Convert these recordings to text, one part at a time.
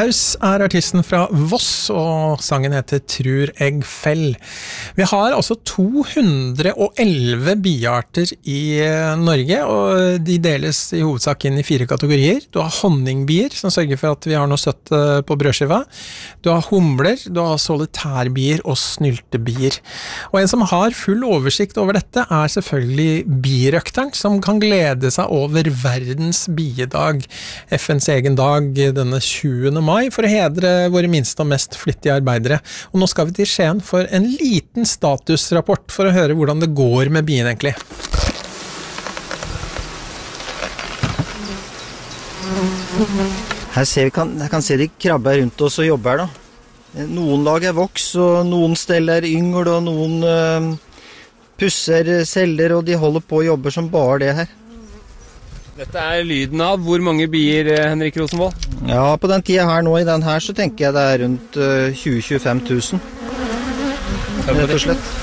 Kaus artisten fra Voss, og sangen heter Trur eg fell. Vi har altså 211 biarter i Norge, og de deles i hovedsak inn i 4 kategorier. Du har honningbier, som sørger for at vi har noe søtt på brødskiva. Du har humler, du har solitærbier og snyltebier. Og en som har full oversikt over dette er selvfølgelig birøkteren, som kan glede seg over verdens biedag, FNs egen dag denne 20. mai, for å hedre våre minste og mest flittige arbeidere. Og nå skal vi til Skien for en liten statusrapport for å høre hvordan det går med bien egentlig. Her kan se de krabber rundt oss og jobber da. Noen lager voks, og noen steller yngel, og noen pusser celler, og de holder på å jobbe som bare det her. Dette er lyden av hvor mange bier, Henrik Rosenvold? Ja, på den tiden her nå, i den her, så tenker jeg det er rundt 20-25 000. Rett og slett.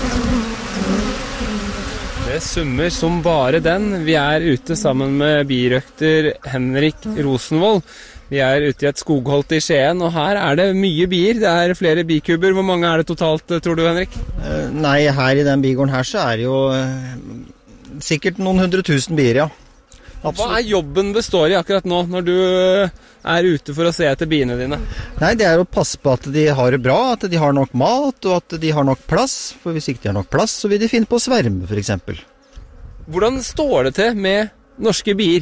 Det summer som bare den. Vi er ute sammen med birøkter Henrik Rosenvold. Vi er ute i et skogholt i Skien, og her er det mye bier. Det er flere bikuber. Hvor mange er det totalt, tror du, Henrik? Nei, her i den bigården her så er det jo sikkert noen 100 000 bier, ja. Absolutt. Hva er jobben består i akkurat nå, når du er ute for å se etter biene dine? Nei, det er å passe på at de har det bra, at de har nok mat, og at de har nok plass. For hvis ikke de har nok plass, så vil de finne på å sverme, for eksempel. Hvordan står det til med norske bier?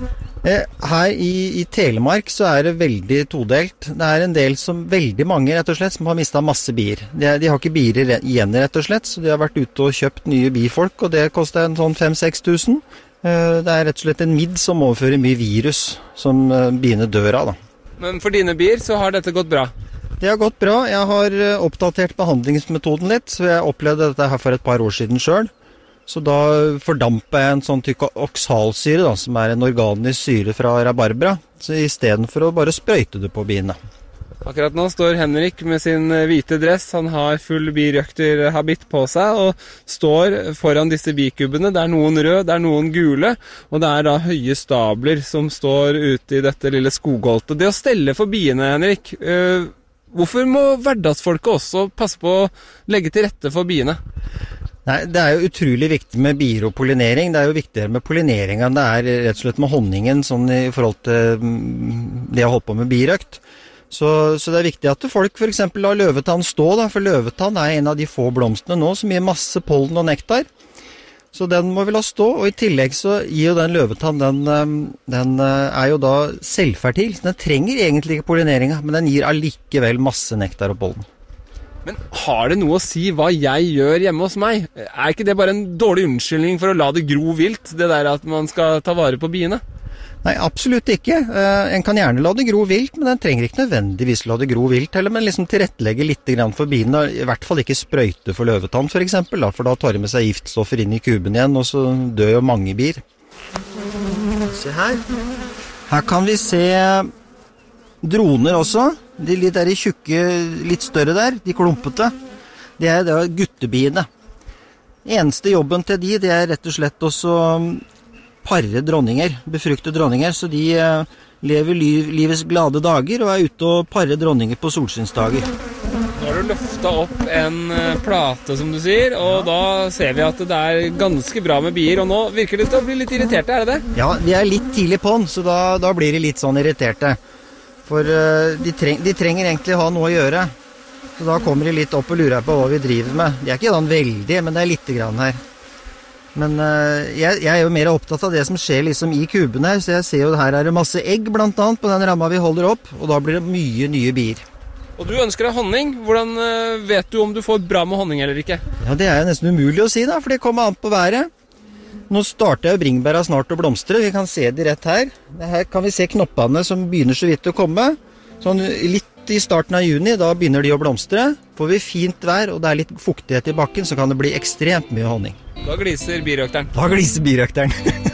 Her i Telemark så er det veldig todelt. Det er en del veldig mange rett og slett, som har mistet masse bier. De har ikke bier igjen rett og slett, så de har vært ute og kjøpt nye bifolk, og det koster en sånn 5-6 000. Det er rett og slett en midd som overfører mye virus som biene dør av da. Men for dine bier så har dette gått bra? Det har gått bra. Jeg har oppdatert behandlingsmetoden litt, så jeg opplevde dette her for et par år siden selv. Så da fordampet jeg en sånn type oksalsyre da, som er en organisk syre fra rabarbra, så i stedet for å bare sprøyte det på biene. Akkurat nå står Henrik med sin hvite dress, han har full birøkterhabit på seg og står foran disse bikubene. Det er noen røde, det er noen gule, og det er da høye stabler som står ute i dette lille skogholtet. Det å stelle for biene, Henrik, hvorfor må hverdagsfolket også passe på å legge til rette for biene? Nei, det er jo utrolig viktig med bier og pollinering. Det er jo viktigere med pollinering enn det er rett og slett med honningen, sånn i forhold til det å holde på med birøkt. Så det er viktig at folk for eksempel lar løvetann stå da, for løvetann er en av de få blomstene nå som gir masse pollen og nektar. Så den må vi la stå, og i tillegg så gir jo den løvetann, den er jo da selvfertil, så den trenger egentlig ikke pollineringen, men den gir allikevel masse nektar og pollen. Men har det noe å si hva jeg gjør hjemme hos meg? Er ikke det bare en dårlig unnskyldning for å la det gro vilt, det der at man skal ta vare på biene? Nei, absolutt ikke. En kan gjerne la det gro vilt, men den trenger ikke nødvendigvis la det gro vilt heller, men liksom tilrettelegge litt grann for biene, i hvert fall ikke sprøyte for løvetann for eksempel, da, for da tar de med seg giftstoffer inn i kuben igjen, og så dør jo mange bier. Se her. Her kan vi se droner også. De litt der i tjukke, litt større der, de klumpete. Det er da guttebiene. Eneste jobben til de, det er rett og slett også parre dronninger, befrukte dronninger, så de lever livets glade dager og er ute og parre dronninger på solsynsdager. Nå har du løftet opp en plate, som du sier, og da ser vi at det er ganske bra med bier, og nå virker det til å bli litt irriterte, er det det? Ja, de er litt tidlig på den, så da blir de litt sånn irriterte. For de trenger egentlig ha noe å gjøre. Så da kommer de litt opp og lurer på hva vi driver med. De er ikke sånn veldig, men det er litt grann her. Men jeg er jo mer opptatt av det som skjer liksom i kuben her, så jeg ser jo her er det masse egg blant annet på den ramma vi holder opp, og da blir det mye nye bier. Og du ønsker deg honning. Hvordan vet du om du får bra med honning eller ikke? Ja, det er jo nesten umulig å si da, for det kommer an på været. Nå starter jo bringebæra snart å blomstre, vi kan se de rett her. Her kan vi se knoppene som begynner så vidt å komme. Sånn litt i starten av juni, da begynner de å blomstre. Får vi fint vær og det er litt fuktighet i bakken, så kan det bli ekstremt mye honning. Da gliser birøkteren. Da gliser birøkteren.